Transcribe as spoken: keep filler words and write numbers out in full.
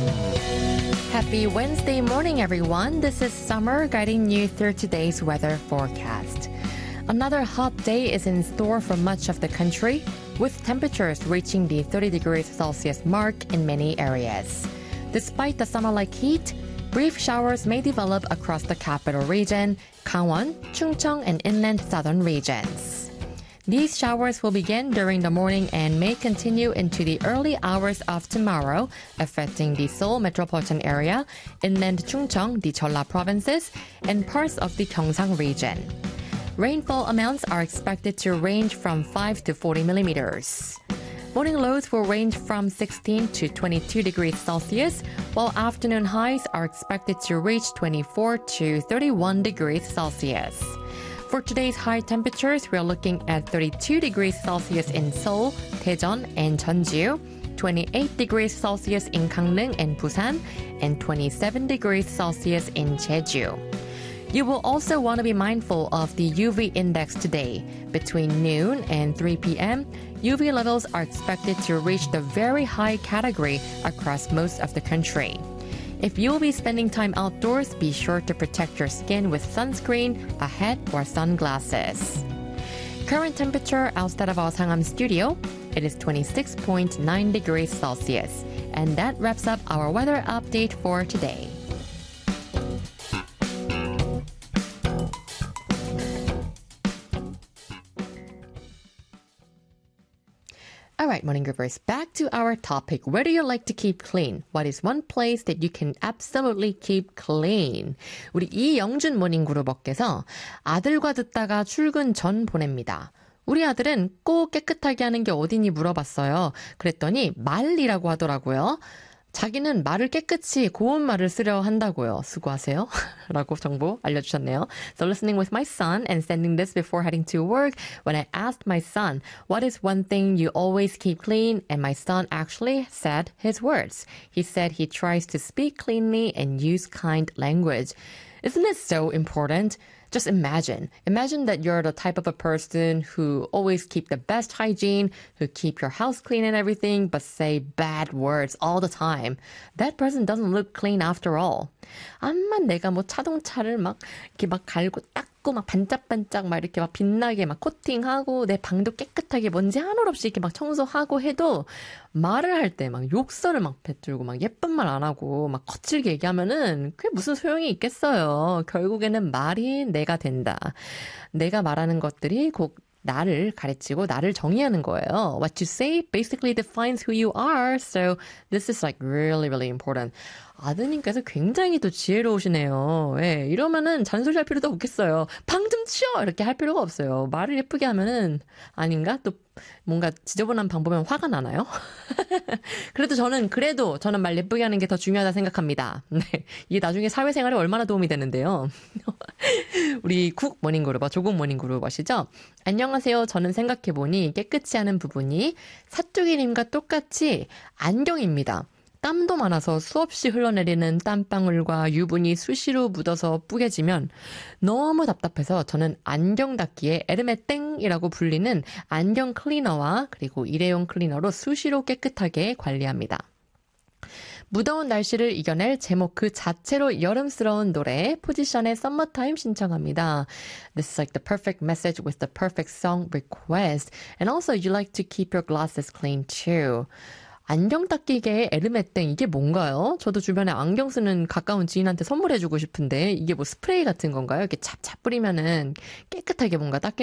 Happy Wednesday morning, everyone. This is Summer guiding you through today's weather forecast. Another hot day is in store for much of the country, with temperatures reaching the thirty degrees Celsius mark in many areas. Despite the summer-like heat, brief showers may develop across the capital region, Gangwon, Chungcheong, and inland southern regions. These showers will begin during the morning and may continue into the early hours of tomorrow, affecting the Seoul metropolitan area, inland Chungcheong, the Jeolla provinces, and parts of the Gyeongsang region. Rainfall amounts are expected to range from five to forty millimeters. Morning lows will range from sixteen to twenty-two degrees Celsius, while afternoon highs are expected to reach twenty-four to thirty-one degrees Celsius. For today's high temperatures, we are looking at thirty-two degrees Celsius in Seoul, Daejeon, and Jeonju, twenty-eight degrees Celsius in Gangneung and Busan, and twenty-seven degrees Celsius in Jeju. You will also want to be mindful of the U V index today. Between noon and three p.m., U V levels are expected to reach the very high category across most of the country. If you'll be spending time outdoors, be sure to protect your skin with sunscreen, a hat, or sunglasses. Current temperature outside of our Sangam studio, it is twenty-six point nine degrees Celsius. And that wraps up our weather update for today. All right, morning groovers, back to our topic. Where do you like to keep clean? What is one place that you can absolutely keep clean? 우리 이영준 모닝 그루버께서 아들과 듣다가 출근 전 보냅니다. 우리 아들은 꼭 깨끗하게 하는 게 어디니 물어봤어요. 그랬더니 말이라고 하더라고요. 자기는 말을 깨끗이 고운 말을 쓰려 한다고요. 수고하세요. 라고 정보 알려주셨네요. So listening with my son and sending this before heading to work, when I asked my son, what is one thing you always keep clean? And my son actually said his words. He said he tries to speak cleanly and use kind language. Isn't it so important? Just imagine. Imagine that you're the type of a person who always keep the best hygiene, who keep your house clean and everything, but say bad words all the time. That person doesn't look clean after all. 암만 내가 뭐 자동차를 막 이렇게 막 갈고 닦고 막 반짝반짝 막 이렇게 막 빛나게 막 코팅하고 내 방도 깨끗하게 먼지 하나 없이 이렇게 막 청소하고 해도 말을 할 때 막 욕설을 막 뱉들고 막 예쁜 말 안 하고 막 거칠게 얘기하면은 그게 무슨 소용이 있겠어요. 결국에는 말이 내가 된다. 내가 말하는 것들이 곧 나를 가르치고 나를 정의하는 거예요. What you say basically defines who you are. So this is like really, really important. 아드님께서 굉장히 또 지혜로우시네요. 예, 이러면은 잔소리할 필요도 없겠어요. 방 좀 치워! 이렇게 할 필요가 없어요. 말을 예쁘게 하면은 아닌가? 또 뭔가 지저분한 방 보면 화가 나나요? 그래도 저는 그래도 저는 말 예쁘게 하는 게 더 중요하다 생각합니다. 네, 이게 나중에 사회생활에 얼마나 도움이 되는데요. 우리 국 모닝그룹, 조국 모닝그룹 아시죠? 안녕하세요. 저는 생각해보니 깨끗이 하는 부분이 사투기님과 똑같이 안경입니다. 땀도 많아서 수없이 흘러내리는 땀방울과 유분이 수시로 묻어서 뿌개지면 너무 답답해서 저는 안경 닦기에 에르메땡이라고 불리는 안경 클리너와 그리고 일회용 클리너로 수시로 깨끗하게 관리합니다. 무더운 날씨를 이겨낼 제목 그 자체로 여름스러운 노래 포지션의 Summertime 신청합니다. This is like the perfect message with the perfect song request. And also you like to keep your glasses clean too. 안경 닦기계의 에르메땡 이게 뭔가요? 저도 주변에 안경 쓰는 가까운 지인한테 선물해주고 싶은데 이게 뭐 스프레이 같은 건가요? 이렇게 찹찹 뿌리면은 깨끗하게 뭔가 닦이는